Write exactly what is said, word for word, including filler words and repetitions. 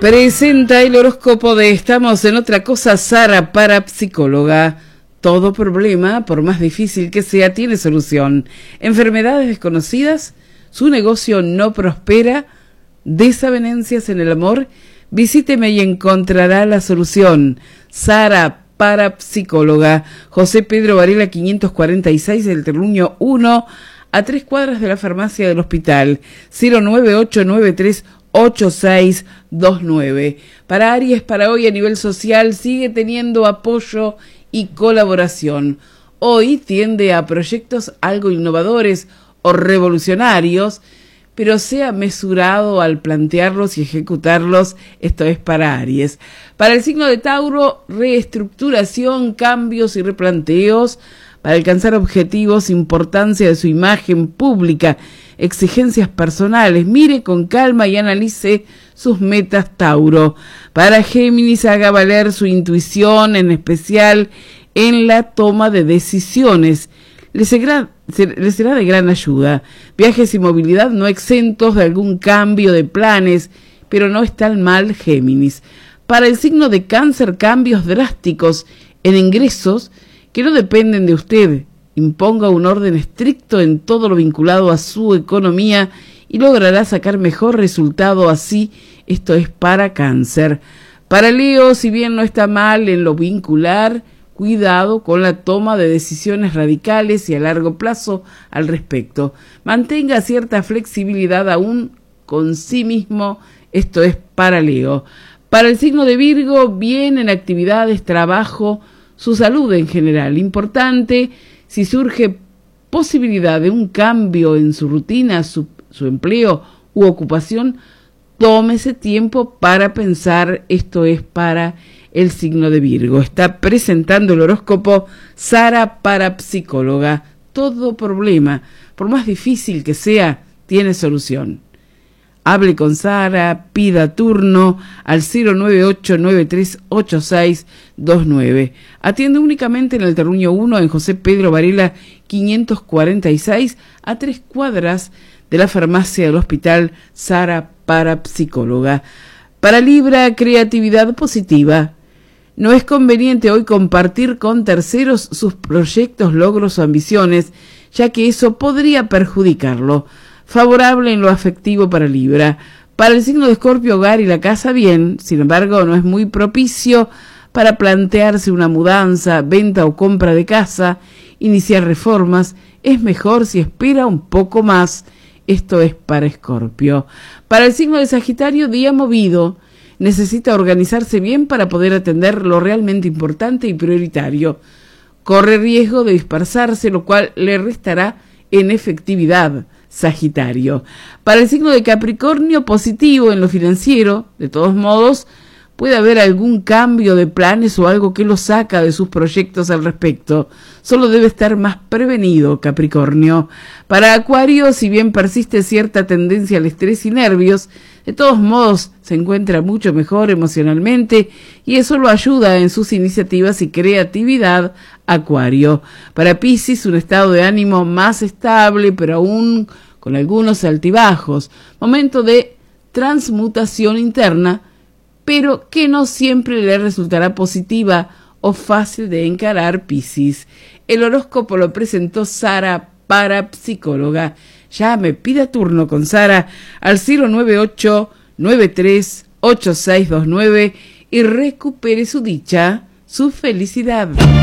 Presenta el horóscopo de Estamos en Otra Cosa, Sara, parapsicóloga. Todo problema, por más difícil que sea, tiene solución. Enfermedades desconocidas, su negocio no prospera, desavenencias en el amor, visíteme y encontrará la solución. Sara, parapsicóloga. José Pedro Varela quinientos cuarenta y seis, del Terruño uno, a tres cuadras de la farmacia del hospital. Cero nueve ocho nueve tres ocho seis dos nueve. Para Aries, para hoy a nivel social, sigue teniendo apoyo y colaboración. Hoy tiende a proyectos algo innovadores o revolucionarios, pero sea mesurado al plantearlos y ejecutarlos. Esto es para Aries. Para el signo de Tauro, reestructuración, cambios y replanteos para alcanzar objetivos, importancia de su imagen pública, exigencias personales. Mire con calma y analice sus metas, Tauro. Para Géminis, haga valer su intuición, en especial en la toma de decisiones. Les será, les será de gran ayuda. Viajes y movilidad no exentos de algún cambio de planes, pero no están mal, Géminis. Para el signo de Cáncer, cambios drásticos en ingresos que no dependen de usted. Imponga un orden estricto en todo lo vinculado a su economía y logrará sacar mejor resultado así. Esto es para Cáncer. Para Leo, si bien no está mal en lo vincular, cuidado con la toma de decisiones radicales y a largo plazo al respecto. Mantenga cierta flexibilidad aún con sí mismo. Esto es para Leo. Para el signo de Virgo, bien en actividades, trabajo, su salud en general. Importante, si surge posibilidad de un cambio en su rutina, su, su empleo u ocupación, tómese tiempo para pensar. Esto es para el signo de Virgo. Está presentando el horóscopo Sara, parapsicóloga. Todo problema, por más difícil que sea, tiene solución. Hable con Sara, pida turno al cero nueve ocho nueve tres ocho seis dos nueve. Atiende únicamente en el Terruño uno, en José Pedro Varela quinientos cuarenta y seis, a tres cuadras de la farmacia del hospital. Sara, parapsicóloga. Para Libra, creatividad positiva. No es conveniente hoy compartir con terceros sus proyectos, logros o ambiciones, ya que eso podría perjudicarlo. Favorable en lo afectivo para Libra. Para el signo de Escorpio, hogar y la casa, bien. Sin embargo, no es muy propicio para plantearse una mudanza, venta o compra de casa, iniciar reformas. Es mejor si espera un poco más. Esto es para Escorpio. Para el signo de Sagitario, día movido. Necesita organizarse bien para poder atender lo realmente importante y prioritario. Corre riesgo de dispersarse, lo cual le restará en efectividad, Sagitario. Para el signo de Capricornio, positivo en lo financiero. De todos modos, puede haber algún cambio de planes o algo que lo saca de sus proyectos al respecto. Solo debe estar más prevenido, Capricornio. Para Acuario, si bien persiste cierta tendencia al estrés y nervios, de todos modos se encuentra mucho mejor emocionalmente y eso lo ayuda en sus iniciativas y creatividad, Acuario. Para Piscis, un estado de ánimo más estable, pero aún con algunos altibajos. Momento de transmutación interna, pero que no siempre le resultará positiva o fácil de encarar, Piscis. El horóscopo lo presentó Sara, parapsicóloga. Llame, pida turno con Sara al cero nueve ocho nueve tres ocho seis dos nueve y recupere su dicha, su felicidad.